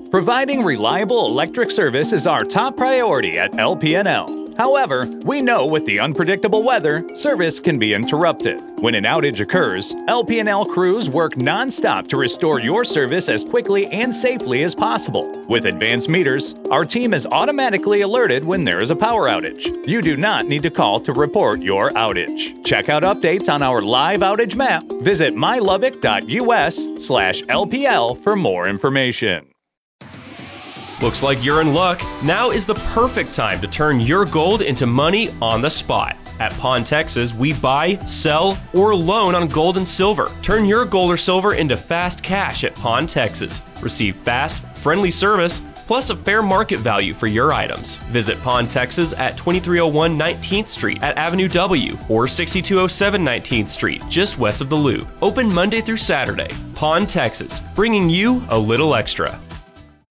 Providing reliable electric service is our top priority at LPNL. However, we know with the unpredictable weather, service can be interrupted. When an outage occurs, LPNL crews work non-stop to restore your service as quickly and safely as possible. With advanced meters, our team is automatically alerted when there is a power outage. You do not need to call to report your outage. Check out updates on our live outage map. Visit mylubbock.us/LPL for more information. Looks like you're in luck. Now is the perfect time to turn your gold into money on the spot. At Pawn Texas, we buy, sell, or loan on gold and silver. Turn your gold or silver into fast cash at Pawn Texas. Receive fast, friendly service, plus a fair market value for your items. Visit Pawn Texas at 2301 19th Street at Avenue W or 6207 19th Street, just west of the Loop. Open Monday through Saturday. Pawn Texas, bringing you a little extra.